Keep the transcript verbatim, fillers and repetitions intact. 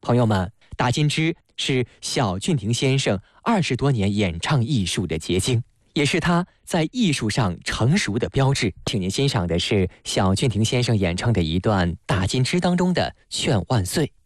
朋友们，大金枝是小俊廷先生二十多年演唱艺术的结晶，也是他在艺术上成熟的标志。请您欣赏的是小俊廷先生演唱的一段《大金枝》当中的《劝万岁》。